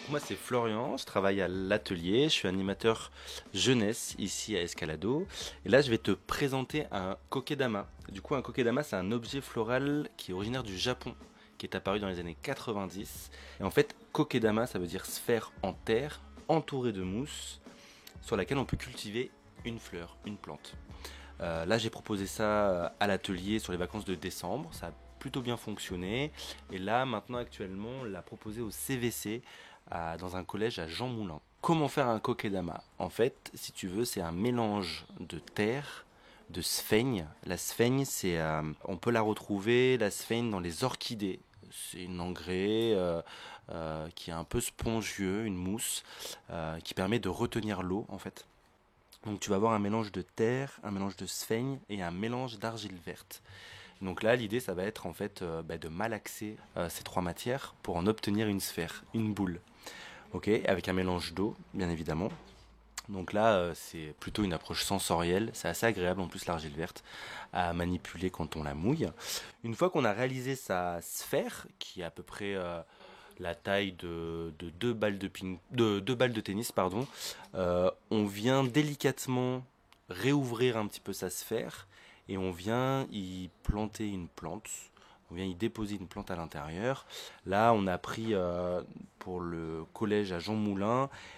Moi, c'est Florian, je travaille à l'atelier, je suis animateur jeunesse ici à Escalado. Et là, je vais te présenter un kokedama. Du coup, un kokedama, c'est un objet floral qui est originaire du Japon, qui est apparu dans les années 90. Et en fait, kokedama, ça veut dire sphère en terre, entourée de mousse, sur laquelle on peut cultiver une fleur, une plante. Là, j'ai proposé ça à l'atelier sur les vacances de décembre. Ça a plutôt bien fonctionné. Et là, maintenant, actuellement, on l'a proposé au CVC dans un collège à Jean Moulin. Comment faire un kokedama? En fait, si tu veux, c'est un mélange de terre, de sphaigne. La sphaigne, on peut la retrouver, la sphaigne, dans les orchidées. C'est une engrais qui est un peu spongieux, une mousse qui permet de retenir l'eau en fait. Donc tu vas avoir un mélange de terre, un mélange de sphaigne et un mélange d'argile verte. Donc là, l'idée, ça va être en fait de malaxer ces trois matières pour en obtenir une sphère, une boule. Ok, avec un mélange d'eau, bien évidemment. Donc là, c'est plutôt une approche sensorielle. C'est assez agréable en plus l'argile verte à manipuler quand on la mouille. Une fois qu'on a réalisé sa sphère, qui est à peu près la taille de deux balles de tennis, pardon, on vient délicatement réouvrir un petit peu sa sphère et on vient y planter une plante. On vient y déposer une plante à l'intérieur. Là, on a pris pour le collège à Jean Moulin